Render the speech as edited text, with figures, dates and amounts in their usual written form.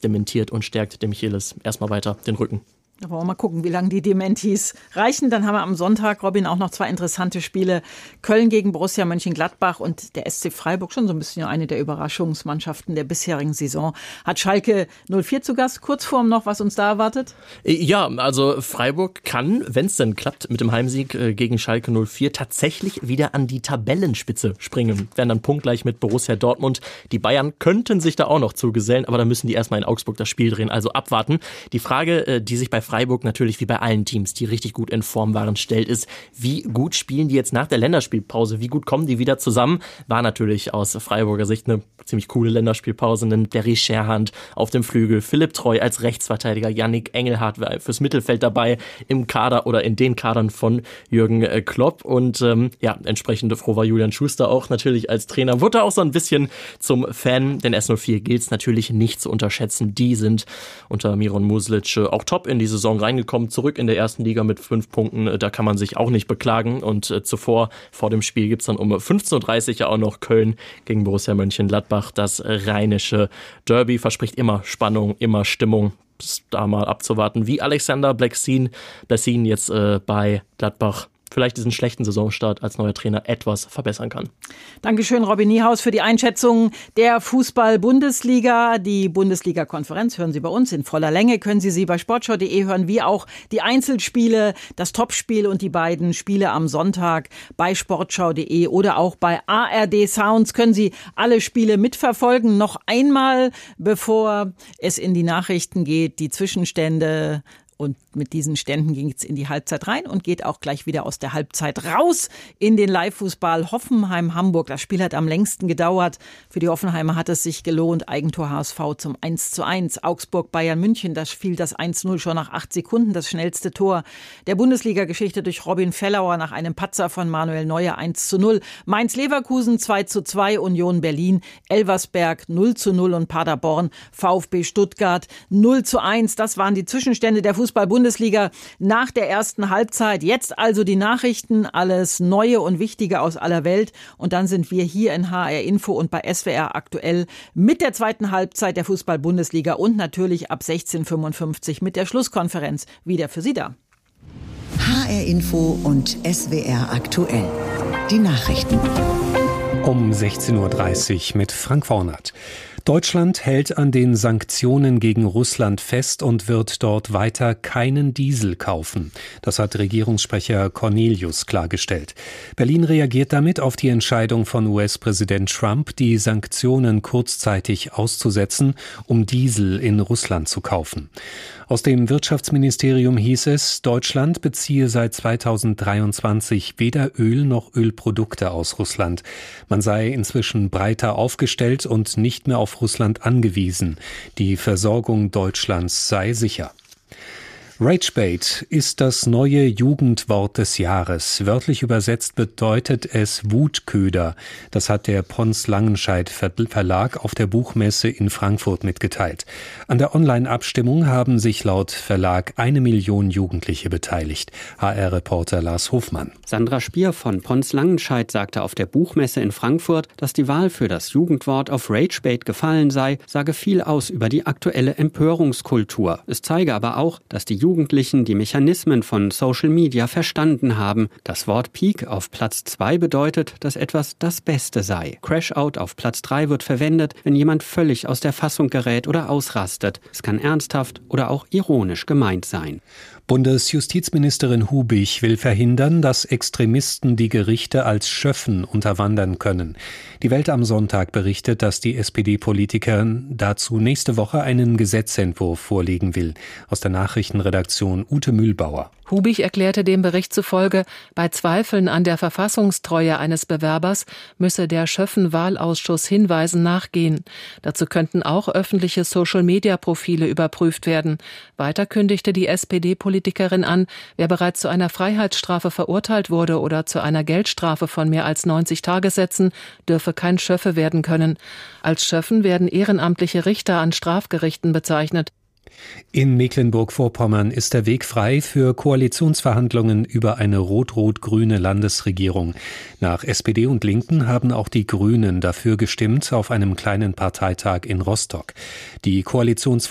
dementiert und stärkt dem Michelis erstmal weiter den Rücken. Da wollen wir mal gucken, wie lange die Dementis reichen. Dann haben wir am Sonntag, Robin, auch noch 2 interessante Spiele. Köln gegen Borussia Mönchengladbach und der SC Freiburg, schon so ein bisschen eine der Überraschungsmannschaften der bisherigen Saison. Hat Schalke 04 zu Gast. Kurzform noch, was uns da erwartet? Ja, also Freiburg kann, wenn es denn klappt, mit dem Heimsieg gegen Schalke 04 tatsächlich wieder an die Tabellenspitze springen. Werden dann punktgleich mit Borussia Dortmund. Die Bayern könnten sich da auch noch zugesellen, aber da müssen die erstmal in Augsburg das Spiel drehen, also abwarten. Die Frage, die sich bei Freiburg natürlich wie bei allen Teams, die richtig gut in Form waren, stellt, ist, wie gut spielen die jetzt nach der Länderspielpause? Wie gut kommen die wieder zusammen? War natürlich aus Freiburger Sicht eine ziemlich coole Länderspielpause. Denn Derry Scherhand auf dem Flügel, Philipp Treu als Rechtsverteidiger, Yannick Engelhardt war fürs Mittelfeld dabei im Kader oder in den Kadern von Jürgen Klopp. Und entsprechend froh war Julian Schuster auch natürlich als Trainer. Wurde auch so ein bisschen zum Fan, denn S04 gilt es natürlich nicht zu unterschätzen. Die sind unter Miron Muslic auch top in die Saison reingekommen, zurück in der ersten Liga mit 5 Punkten. Da kann man sich auch nicht beklagen. Und vor dem Spiel gibt es dann um 15.30 Uhr ja auch noch Köln gegen Borussia Mönchengladbach. Das rheinische Derby verspricht immer Spannung, immer Stimmung. Ist da mal abzuwarten, wie Alexander Blessin jetzt bei Gladbach vielleicht diesen schlechten Saisonstart als neuer Trainer etwas verbessern kann. Dankeschön, Robin Niehaus, für die Einschätzung der Fußball-Bundesliga. Die Bundesliga-Konferenz hören Sie bei uns in voller Länge. Können Sie bei sportschau.de hören, wie auch die Einzelspiele, das Topspiel und die beiden Spiele am Sonntag bei sportschau.de oder auch bei ARD Sounds können Sie alle Spiele mitverfolgen. Noch einmal, bevor es in die Nachrichten geht, die Zwischenstände. Und mit diesen Ständen ging es in die Halbzeit rein und geht auch gleich wieder aus der Halbzeit raus in den Live-Fußball. Hoffenheim-Hamburg, das Spiel hat am längsten gedauert. Für die Hoffenheimer hat es sich gelohnt. Eigentor HSV zum 1:1. Augsburg-Bayern München, das fiel das 1:0 schon nach 8 Sekunden. Das schnellste Tor der Bundesliga-Geschichte durch Robin Fellauer nach einem Patzer von Manuel Neuer 1:0. Mainz-Leverkusen 2:2. Union Berlin, Elversberg 0:0 und Paderborn, VfB Stuttgart 0:1. Das waren die Zwischenstände der Fußball-Bundesliga nach der ersten Halbzeit. Jetzt also die Nachrichten, alles Neue und Wichtige aus aller Welt. Und dann sind wir hier in HR Info und bei SWR aktuell mit der zweiten Halbzeit der Fußball-Bundesliga und natürlich ab 16:55 mit der Schlusskonferenz wieder für Sie da. HR Info und SWR aktuell. Die Nachrichten. Um 16:30 Uhr mit Frank Vornert. Deutschland hält an den Sanktionen gegen Russland fest und wird dort weiter keinen Diesel kaufen. Das hat Regierungssprecher Cornelius klargestellt. Berlin reagiert damit auf die Entscheidung von US-Präsident Trump, die Sanktionen kurzzeitig auszusetzen, um Diesel in Russland zu kaufen. Aus dem Wirtschaftsministerium hieß es, Deutschland beziehe seit 2023 weder Öl noch Ölprodukte aus Russland. Man sei inzwischen breiter aufgestellt und nicht mehr auf Russland angewiesen. Die Versorgung Deutschlands sei sicher. Ragebait ist das neue Jugendwort des Jahres. Wörtlich übersetzt bedeutet es Wutköder. Das hat der Pons Langenscheidt Verlag auf der Buchmesse in Frankfurt mitgeteilt. An der Online-Abstimmung haben sich laut Verlag 1 Million Jugendliche beteiligt. HR-Reporter Lars Hofmann. Sandra Spier von Pons Langenscheidt sagte auf der Buchmesse in Frankfurt, dass die Wahl für das Jugendwort auf Ragebait gefallen sei, sage viel aus über die aktuelle Empörungskultur. Es zeige aber auch, dass die Jugendlichen die Mechanismen von Social Media verstanden haben. Das Wort Peak auf Platz 2 bedeutet, dass etwas das Beste sei. Crashout auf Platz 3 wird verwendet, wenn jemand völlig aus der Fassung gerät oder ausrastet. Es kann ernsthaft oder auch ironisch gemeint sein. Bundesjustizministerin Hubich will verhindern, dass Extremisten die Gerichte als Schöffen unterwandern können. Die Welt am Sonntag berichtet, dass die SPD-Politikerin dazu nächste Woche einen Gesetzentwurf vorlegen will. Aus der Nachrichtenredaktion Ute Mühlbauer. Hubich erklärte dem Bericht zufolge, bei Zweifeln an der Verfassungstreue eines Bewerbers müsse der Schöffen-Wahlausschuss Hinweisen nachgehen. Dazu könnten auch öffentliche Social-Media-Profile überprüft werden. Weiter kündigte die SPD-Politikerin an, wer bereits zu einer Freiheitsstrafe verurteilt wurde oder zu einer Geldstrafe von mehr als 90 Tagessätzen, dürfe kein Schöffe werden können. Als Schöffen werden ehrenamtliche Richter an Strafgerichten bezeichnet. In Mecklenburg-Vorpommern ist der Weg frei für Koalitionsverhandlungen über eine rot-rot-grüne Landesregierung. Nach SPD und Linken haben auch die Grünen dafür gestimmt auf einem kleinen Parteitag in Rostock. Die Koalitionsverhandlungen